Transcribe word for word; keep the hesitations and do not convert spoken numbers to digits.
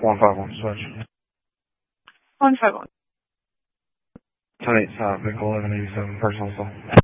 one five one, switch. one five one. ten eight, uh, vehicle eleven eighty-seven, personal assault.